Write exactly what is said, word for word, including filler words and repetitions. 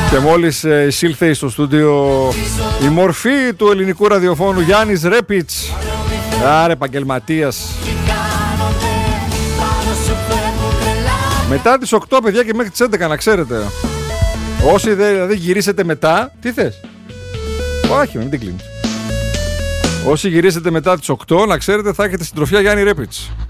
Και μόλις ε, εισήλθε στο στούντιο η μορφή του ελληνικού ραδιοφώνου, Γιάννης Ρέπιτς. Άρε επαγγελματίας. Μετά τις οκτώ, παιδιά, και μέχρι τις έντεκα, να ξέρετε. Όσοι δηλαδή γυρίσετε μετά. Τι θες? Όχι, μην την κλείνεις. Όσοι γυρίσετε μετά τις οκτώ, να ξέρετε, θα έχετε συντροφιά Γιάννη Ρέπιτς.